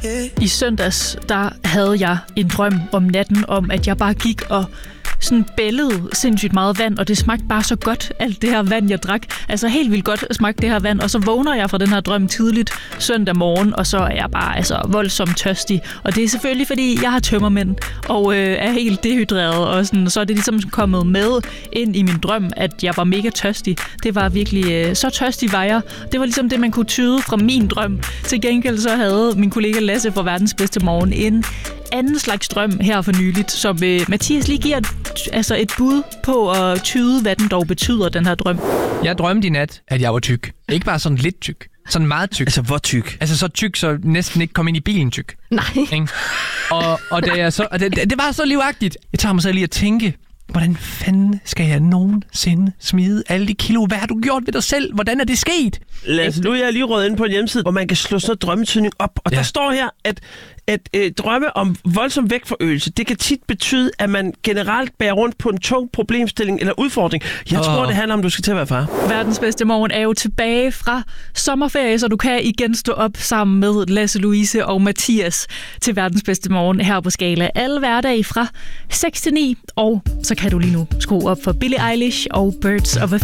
I søndags, der havde jeg en drøm om natten, om at jeg bare gik og sådan bællede sindssygt meget vand, og det smagte bare så godt, alt det her vand, jeg drak. Altså helt vildt godt smagte det her vand, og så vågner jeg fra den her drøm tidligt søndag morgen, og så er jeg bare voldsomt tørstig. Og det er selvfølgelig, fordi jeg har tømmermænd, og er helt dehydreret, og sådan, så er det ligesom kommet med ind i min drøm, at jeg var mega tørstig. Det var virkelig, så tørstig var jeg. Det var ligesom det, man kunne tyde fra min drøm. Til gengæld så havde min kollega Lasse fra Verdens Bedste Morgen en anden slags drøm her for nyligt, som Mathias lige giver et bud på at tyde, hvad den dog betyder, den her drøm. Jeg drømte i nat, at jeg var tyk. Ikke bare sådan lidt tyk. Sådan meget tyk. Altså hvor tyk? Altså så tyk, så næsten ikke kom ind i bilen tyk. Nej. Ikke? Og det var så livagtigt. Jeg tager mig så lige at tænke, hvordan fanden skal jeg nogensinde smide alle de kilo? Hvad har du gjort ved dig selv? Hvordan er det sket? Lasse, nu er jeg lige røget ind på en hjemmeside, hvor man kan slå sådan noget drømmetydning op. Og der står her, at drømme om voldsom vægtforøgelse, det kan tit betyde, at man generelt bærer rundt på en tung problemstilling eller udfordring. Jeg tror, det handler om, du skal til at være far. Verdens Bedste Morgen er jo tilbage fra sommerferie, så du kan igen stå op sammen med Lasse Louise og Mathias til Verdens Bedste Morgen her på Skala. Alle hverdage fra 6 til 9, og så kan du lige nu skrue op for Billie Eilish og Birds of a